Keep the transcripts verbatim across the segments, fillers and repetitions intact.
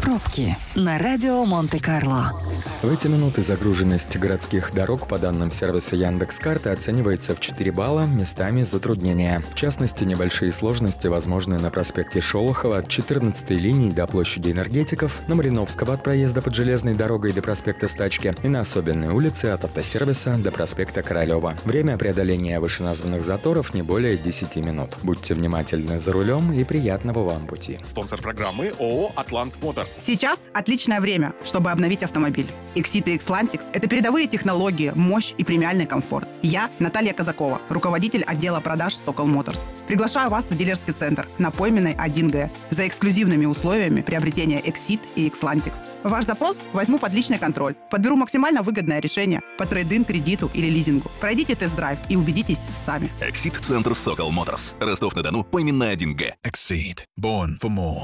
Пробки на радио Монте-Карло. В эти минуты загруженность городских дорог по данным сервиса Яндекс.Карты оценивается в четыре балла, местами затруднения. В частности, небольшие сложности возможны на проспекте Шолохова от четырнадцатой линии до площади Энергетиков, на Мариновского от проезда под железной дорогой до проспекта Стачки и на особенной улице от автосервиса до проспекта Королева. Время преодоления вышеназванных заторов не более десяти минут. Будьте внимательны за рулем и приятного вам пути. Спонсор программы ООО «Атлант Моторс». Сейчас отличное время, чтобы обновить автомобиль. Exit и Xlantix – это передовые технологии, мощь и премиальный комфорт. Я Наталья Казакова, руководитель отдела продаж Sokol Motors. Приглашаю вас в дилерский центр на Пойменной один Г за эксклюзивными условиями приобретения Exit и Xlantix. Ваш запрос возьму под личный контроль. Подберу максимально выгодное решение по трейд-ин, кредиту или лизингу. Пройдите тест-драйв и убедитесь сами. Exit-центр Sokol Motors. Ростов-на-Дону, Пойменная один Г. Exceed. Born for more.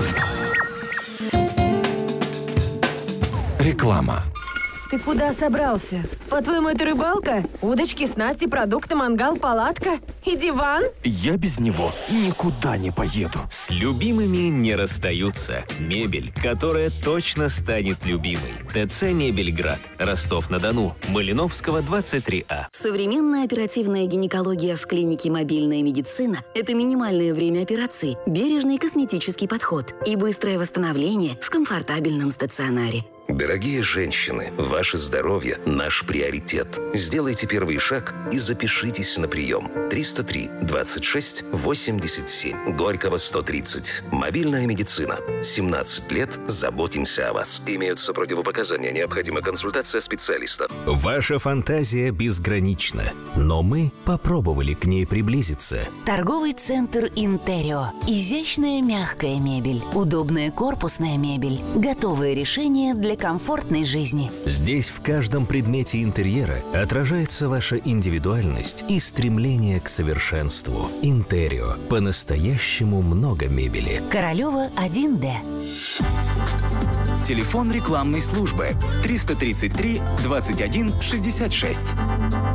Реклама. Ты куда собрался? По-твоему, это рыбалка? Удочки, снасти, продукты, мангал, палатка и диван? Я без него никуда не поеду. С любимыми не расстаются. Мебель, которая точно станет любимой. ТЦ «Мебельград». Ростов-на-Дону. Малиновского, двадцать три А. Современная оперативная гинекология в клинике «Мобильная медицина» – это минимальное время операции, бережный косметический подход и быстрое восстановление в комфортабельном стационаре. Дорогие женщины, ваше здоровье – наш приоритет. Сделайте первый шаг и запишитесь на прием. триста три двадцать шесть восемьдесят семь. Горького, сто тридцать. Мобильная медицина. семнадцать лет. Заботимся о вас. Имеются противопоказания. Необходима консультация специалиста. Ваша фантазия безгранична, но мы попробовали к ней приблизиться. Торговый центр «Интерио». Изящная мягкая мебель, удобная корпусная мебель, готовые решения для комфортной жизни. Здесь в каждом предмете интерьера отражается ваша индивидуальность и стремление к совершенству. Интерио. По-настоящему много мебели. Королева один Д. Телефон рекламной службы триста тридцать три двадцать один шестьдесят шесть.